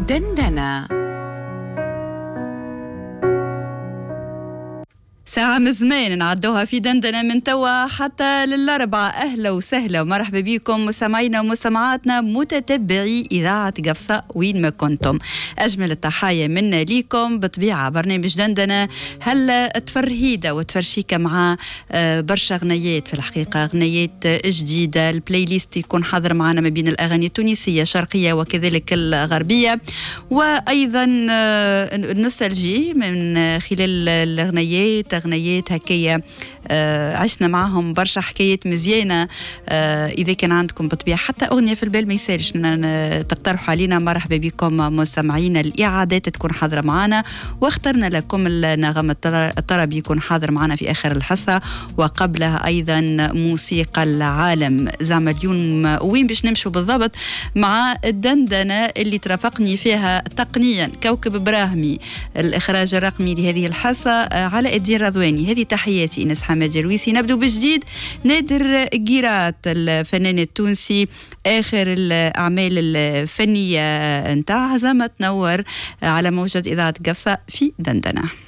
دندنة ساعة من زمان نعدوها في دندنة من توا حتى للأربعة. أهلا وسهلا ومرحبا بكم مستمعينا ومستمعاتنا متتبعي إذاعة قفصة وين ما كنتم. أجمل التحايا منا ليكم. بطبيعة برنامج دندنة هلا تفرهيدة وتفرشيكة مع برشا غنيات، في الحقيقة غنيات جديدة. البلاي ليست يكون حاضر معنا ما بين الأغاني التونسية الشرقية وكذلك الغربية، وأيضا النوستالجي من خلال الغنيات هكايا. عشنا معهم برشا حكايات مزيانة. إذا كان عندكم بطبيعة حتى أغنية في البال ما يسالش تقترحوا علينا. مرحبا بكم مستمعينا. الإعادات تكون حاضرة معنا، واخترنا لكم النغم الطربي يكون حاضر معنا في آخر الحصة، وقبلها أيضا موسيقى العالم. زعما اليوم وين باش نمشوا بالضبط مع الدندنة اللي ترافقني فيها تقنيا كوكب إبراهيمي، الإخراج الرقمي لهذه الحصة على الدين رضواني. هذه تحياتي إنس حماد جلويسي. نبدو بجديد. نادر قيرات الفنان التونسي، آخر الأعمال الفنية نتاعها زعما تنور على موجة إذاعة قفصة في دندنة.